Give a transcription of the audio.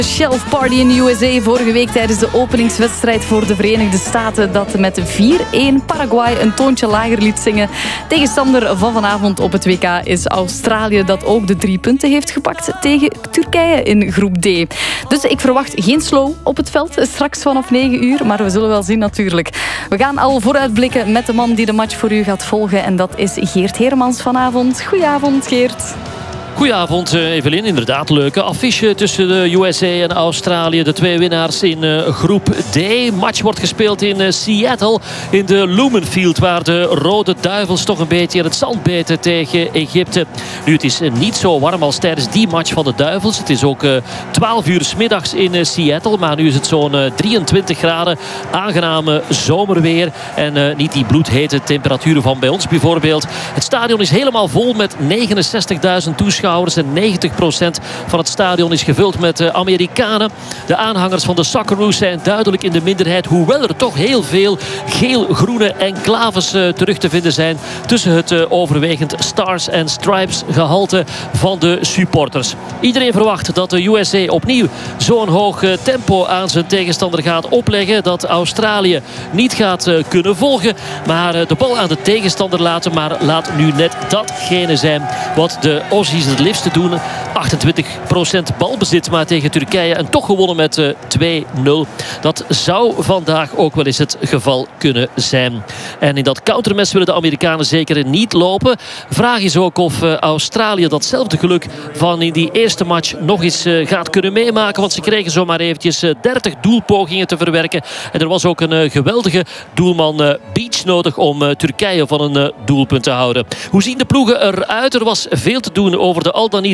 Shelf Party in de USA vorige week tijdens de openingswedstrijd voor de Verenigde Staten, dat met 4-1 Paraguay een toontje lager liet zingen. Tegenstander van vanavond op het WK is Australië, dat ook de 3 punten heeft gepakt tegen Turkije in groep D. Dus ik verwacht geen slow op het veld, straks vanaf 9 uur, maar we zullen wel zien natuurlijk. We gaan al vooruitblikken met de man die de match voor u gaat volgen en dat is Geert Heremans vanavond. Goedenavond, Geert. Goedenavond, Evelien. Inderdaad, leuke affiche tussen de USA en Australië. De 2 winnaars in groep D. Match wordt gespeeld in Seattle, in de Lumen Field, waar de Rode Duivels toch een beetje in het zand beten tegen Egypte. Nu, het is niet zo warm als tijdens die match van de Duivels. Het is ook 12 uur 's middags in Seattle, maar nu is het zo'n 23 graden. Aangename zomerweer en niet die bloedhete temperaturen van bij ons bijvoorbeeld. Het stadion is helemaal vol met 69.000 toeschouwers. En 90% van het stadion is gevuld met Amerikanen. De aanhangers van de Socceroos zijn duidelijk in de minderheid, hoewel er toch heel veel geel-groene enclaves terug te vinden zijn tussen het overwegend Stars and Stripes gehalte van de supporters. Iedereen verwacht dat de USA opnieuw zo'n hoog tempo aan zijn tegenstander gaat opleggen, dat Australië niet gaat kunnen volgen, maar de bal aan de tegenstander laten. Maar laat nu net datgene zijn wat de Aussies het liefste doen. 28% balbezit maar tegen Turkije en toch gewonnen met 2-0. Dat zou vandaag ook wel eens het geval kunnen zijn. En in dat countermes willen de Amerikanen zeker niet lopen. Vraag is ook of Australië datzelfde geluk van in die eerste match nog eens gaat kunnen meemaken. Want ze kregen zomaar eventjes 30 doelpogingen te verwerken. En er was ook een geweldige doelman Beach nodig om Turkije van een doelpunt te houden. Hoe zien de ploegen eruit? Er was veel te doen over de al dan niet